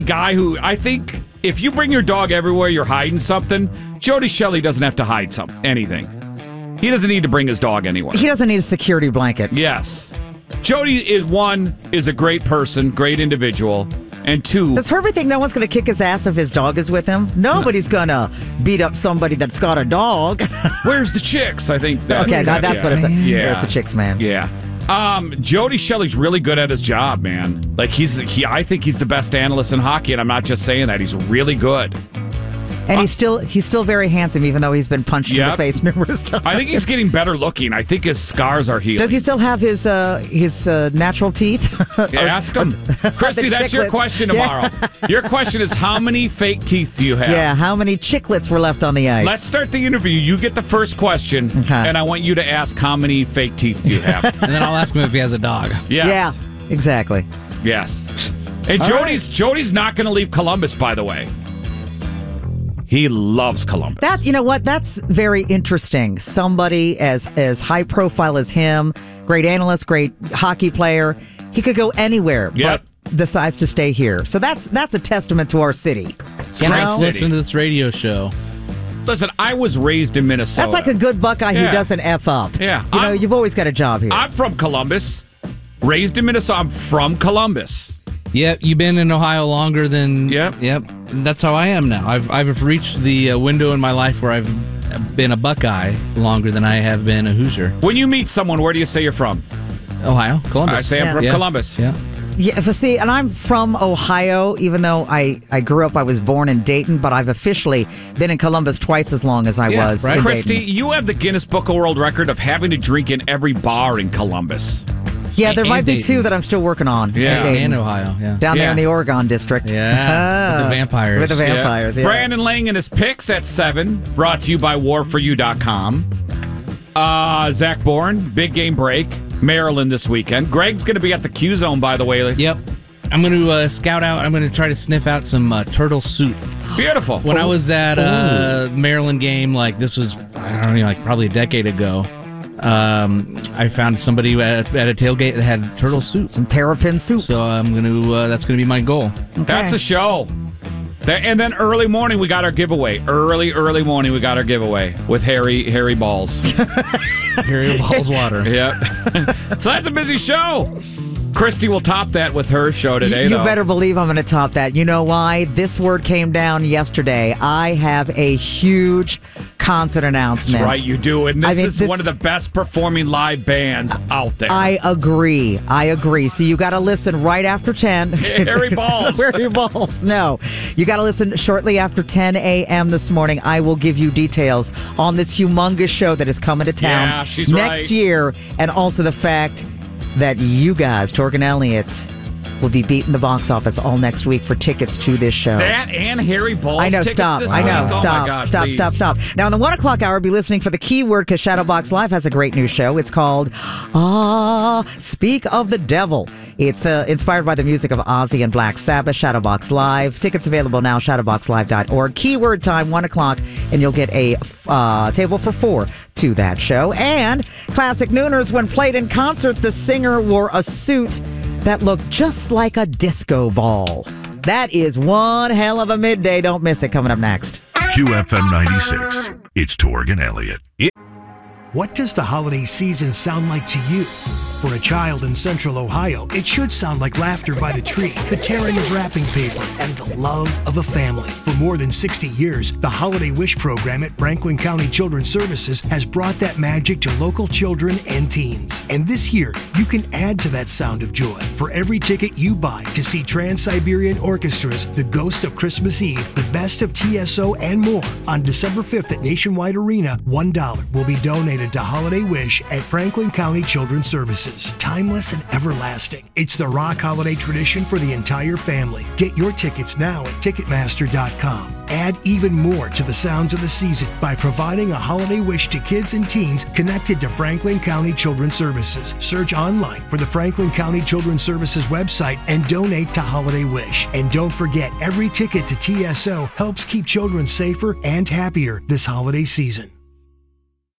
guy who I think if you bring your dog everywhere, you're hiding something. Jody Shelley doesn't have to hide anything. He doesn't need to bring his dog anywhere. He doesn't need a security blanket. Yes. Jody is a great person, great individual. And 2, does Herbie think no one's going to kick his ass if his dog is with him? Nobody's going to beat up somebody that's got a dog. Where's the chicks? I think that's what it's. Yeah. Where's the chicks, man? Yeah. Jody Shelley's really good at his job, man. Like I think he's the best analyst in hockey, and I'm not just saying that. He's really good. And he's still very handsome, even though he's been punched in the face numerous times. I think he's getting better looking. I think his scars are healing. Does he still have his natural teeth? Ask him. Christy, that's your question tomorrow. Yeah. Your question is, how many fake teeth do you have? Yeah, how many chiclets were left on the ice? Let's start the interview. You get the first question, and I want you to ask how many fake teeth do you have. And then I'll ask him if he has a dog. Yes. Yeah, exactly. Yes. And Jody's not going to leave Columbus, by the way. He loves Columbus. You know what? That's very interesting. Somebody as high profile as him, great analyst, great hockey player. He could go anywhere, but decides to stay here. So that's a testament to our city. Listen to this radio show. Listen, I was raised in Minnesota. That's like a good Buckeye who doesn't F up. Yeah. You've always got a job here. I'm from Columbus. Raised in Minnesota. I'm from Columbus. Yep, you've been in Ohio longer than... Yep. That's how I am now. I've reached the window in my life where I've been a Buckeye longer than I have been a Hoosier. When you meet someone, where do you say you're from? Ohio, Columbus. I say I'm from Columbus. Yeah. Yeah, but see, and I'm from Ohio, even though I was born in Dayton, but I've officially been in Columbus twice as long as I was in Christy, Dayton. you have the Guinness Book of World Record of having to drink in every bar in Columbus. Yeah, there might be 2 that I'm still working on. Yeah, in Ohio. Yeah, down there in the Oregon district. Yeah, with the vampires. With the vampires. Yeah. Brandon Lang and his picks at 7. Brought to you by WarForYou.com. Zach Bourne, big game break, Maryland this weekend. Greg's going to be at the Q Zone, by the way. Yep. I'm going to scout out. I'm going to try to sniff out some turtle soup. Beautiful. When I was at a Maryland game, like this was, I don't know, like probably a decade ago. I found somebody at a tailgate that had turtle soup, some terrapin soup. So I'm gonna. That's gonna be my goal. Okay. That's a show. And then early morning we got our giveaway. Early morning we got our giveaway with Harry Balls. Harry Balls water. Yep. So that's a busy show. Christy will top that with her show today. You better believe I'm going to top that. You know why? This word came down yesterday. I have a huge concert announcement. That's right, you do. And this is one of the best performing live bands out there. I agree. So you got to listen right after 10. Harry Balls. Harry Balls. No. You got to listen shortly after 10 a.m. this morning. I will give you details on this humongous show that is coming to town next year, and also the fact that you guys, Torg and Elliott, will be beating the box office all next week for tickets to this show. That and Harry Balls. I know, stop. I know, stop. Now, in the 1 o'clock hour, be listening for the keyword because Shadowbox Live has a great new show. It's called Speak of the Devil. It's inspired by the music of Ozzy and Black Sabbath. Shadowbox Live. Tickets available now, shadowboxlive.org. Keyword time, 1 o'clock, and you'll get a table for 4 to that show. And Classic Nooners, when played in concert, the singer wore a suit that looked just like a disco ball. That is one hell of a midday. Don't miss it. Coming up next. QFM 96. It's Torg and Elliott. What does the holiday season sound like to you? For a child in Central Ohio, it should sound like laughter by the tree, the tearing of wrapping paper, and the love of a family. For more than 60 years, the Holiday Wish program at Franklin County Children's Services has brought that magic to local children and teens. And this year, you can add to that sound of joy. For every ticket you buy to see Trans-Siberian Orchestra's The Ghost of Christmas Eve, The Best of TSO, and more, on December 5th at Nationwide Arena, $1 will be donated to Holiday Wish at Franklin County Children's Services. Timeless and everlasting. It's the rock holiday tradition for the entire family. Get your tickets now at Ticketmaster.com. Add even more to the sounds of the season by providing a holiday wish to kids and teens connected to Franklin County Children's Services. Search online for the Franklin County Children's Services website and donate to Holiday Wish. And don't forget, every ticket to TSO helps keep children safer and happier this holiday season.